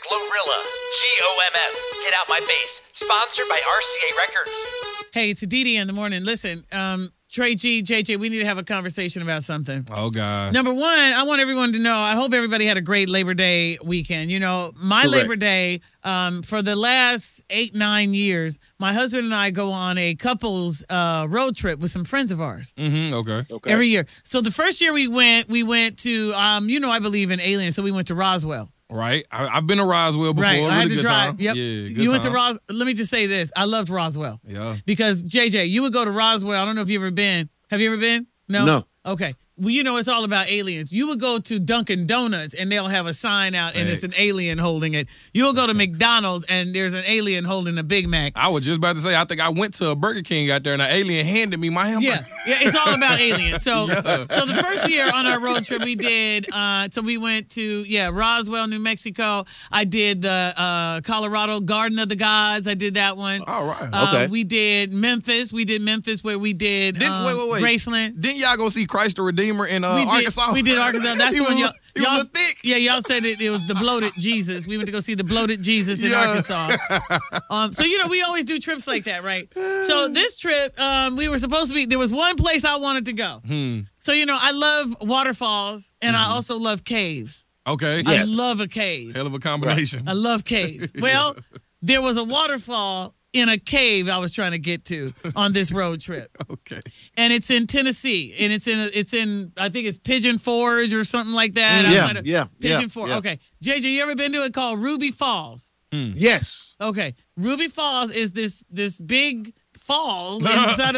Glorilla. GOMS. Get out my face. Sponsored by RCA Records. Hey, it's Dee Dee in the morning. Listen, Trey G, JJ, we need to have a conversation about something. Oh, God. Number one, I want everyone to know, I hope everybody had a great Labor Day weekend. You know, my Correct. Labor Day, for the last 8-9 years, my husband and I go on a couples road trip with some friends of ours. Mm-hmm. Okay. Every year. So the first year we went to, I believe in aliens, so we went to Roswell. Right. I've been to Roswell before. Right, Really I had to good drive. time. Yep. Yeah, good You went to time. Roswell. Let me just say this. I loved Roswell. Yeah. Because, JJ, you would go to Roswell. I don't know if you've ever been. Have you ever been? No? No. Okay. Well, you know, it's all about aliens. You would go to Dunkin' Donuts and they'll have a sign out and it's an Facts. alien holding it. You'll go to McDonald's and there's an alien holding a Big Mac. I was just about to say, I think I went to a Burger King out there and an alien handed me my hamburger. Yeah, it's all about aliens. So, so the first year on our road trip we did, so we went to Roswell, New Mexico. I did the Colorado Garden of the Gods. I did that one. All right. Okay. We did Memphis. We did Memphis where we did Wait. Graceland. Didn't y'all go see Christ the Redeemer in Arkansas? We did Arkansas. That's he the one was, y'all. he was thick. Yeah, y'all said it was the bloated Jesus. We went to go see the bloated Jesus in Yeah. Arkansas. So we always do trips like that, right? So this trip, we were supposed to be. There was one place I wanted to go. So I love waterfalls and I also love caves. Okay. I Yes. love a cave. Hell of a combination. I love caves. Well, there was a waterfall in a cave I was trying to get to on this road trip. Okay. And it's in Tennessee, and it's in I think it's Pigeon Forge or something like that. Yeah, outside of yeah, Pigeon yeah, Forge. yeah. Okay, JJ, you ever been to it called Ruby Falls? Yes. Okay, Ruby Falls is this big fall inside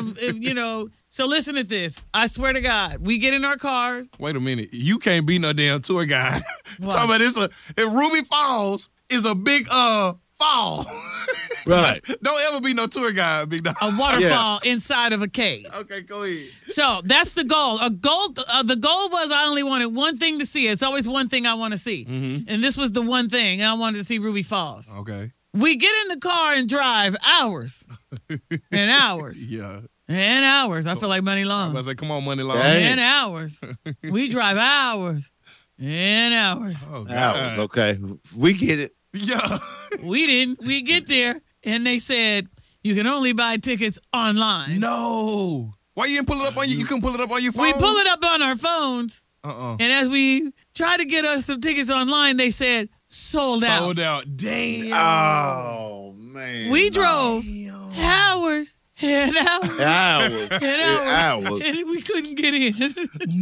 of So listen to this. I swear to God, we get in our cars. Wait a minute. You can't be no damn tour guide. Why? Talking about if Ruby Falls is a big fall. Right. Don't ever be no tour guide, big dog. A waterfall inside of a cave. Okay, go ahead. So that's the goal. The goal was I only wanted one thing to see. It's always one thing I want to see. And this was the one thing. I wanted to see Ruby Falls. Okay. We get in the car and drive hours and hours Yeah. and hours. I feel like Money I Long. was like, come on, money long. Dang. And hours. We drive hours and hours. Oh, God. Hours. Okay. We get it. Yeah. We didn't. We get there and they said, you can only buy tickets online. No. Why you didn't pull it up on you? You couldn't pull it up on your phone? We pull it up on our phones. Uh-uh. And as we tried to get us some tickets online, they said, sold out. Sold out. Damn. Oh, man. We drove hours and hours Hours. and hours. And we couldn't get in.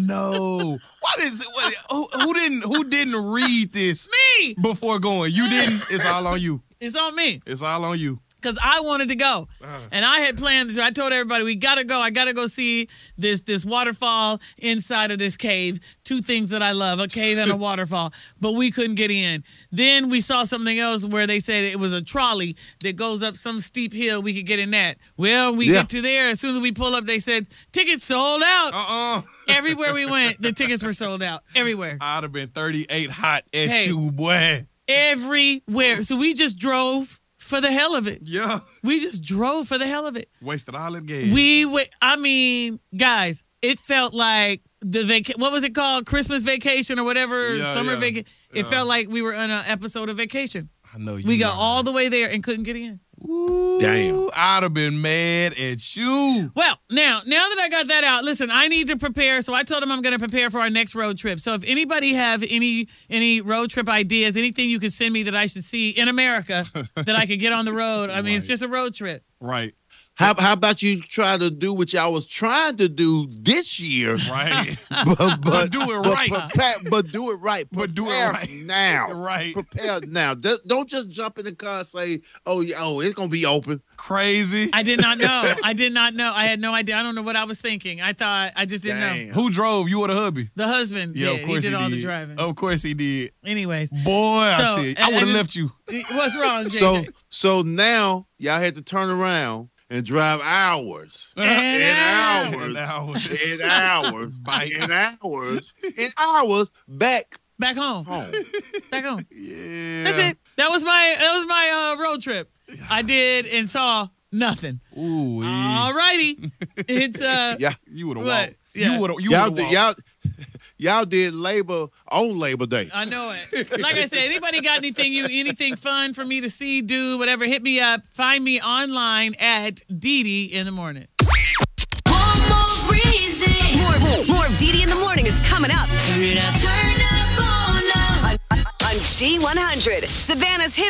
No. What is it? Who didn't read this Me. before going? You didn't. It's all on you. It's on me. It's all on you. Because I wanted to go. And I had planned this. I told everybody, we got to go. I got to go see this waterfall inside of this cave. Two things that I love, a cave and a waterfall. But we couldn't get in. Then we saw something else where they said it was a trolley that goes up some steep hill. We could get in that. Well, we get to there. As soon as we pull up, they said, tickets sold out. Everywhere we went, the tickets were sold out. Everywhere. I'd have been 38 hot at Hey. you, boy. Everywhere. So we just drove for the hell of it. Yeah. We just drove for the hell of it. Wasted all that gas. Guys, it felt like what was it called? Christmas vacation or whatever, Yeah, summer yeah. vacation. It felt like we were on an episode of Vacation. I know you. We got all the way there and couldn't get in. Damn. I'd have been mad at you. Well, now that I got that out, listen, I need to prepare. So I told him I'm going to prepare for our next road trip. So if anybody have any road trip ideas, anything you can send me that I should see in America that I could get on the road. I mean, it's just a road trip. Right. How about you try to do what y'all was trying to do this year? Right. but do it right. But do it right. But do it Prepare right. now. Right. Prepare now. Don't just jump in the car and say, oh, it's going to be open. Crazy. I did not know. I had no idea. I don't know what I was thinking. I just didn't know. Damn. Who drove? You or the hubby? The husband Yeah, did. of course he did all the did. driving. Of course he did. Anyways. Boy, I So, tell you. I would have left you. What's wrong, JJ? So now y'all had to turn around and drive hours. And hours back home. Back home. Yeah. That's it. That was my road trip. I did and saw nothing. Ooh. All righty. It's Yeah. You would have What? walked. Yeah. You would have walked. y'all did labor on Labor Day. I know it. Like I said, anybody got anything fun for me to see, do, whatever, hit me up. Find me online at Dee in the Morning. One more reason. More of Dee in the Morning is coming up. Turn it up. Turn up on G100. Savannah's hip